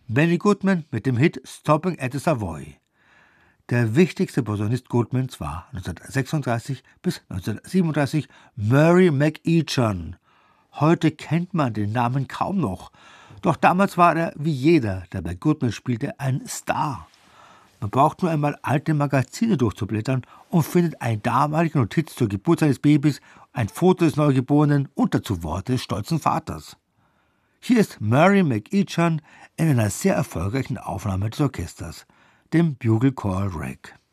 Benny Goodman mit dem Hit Stopping at the Savoy. Der wichtigste Posaunist Goodmans war 1936 bis 1937 Murray McEachan. Heute kennt man den Namen kaum noch. Doch damals war er, wie jeder, der bei Goodman spielte, ein Star. Man braucht nur einmal alte Magazine durchzublättern und findet eine damalige Notiz zur Geburt seines Babys, ein Foto des Neugeborenen und dazu Worte des stolzen Vaters. Hier ist Murray McEachan in einer sehr erfolgreichen Aufnahme des Orchesters, dem Bugle Choral Rag.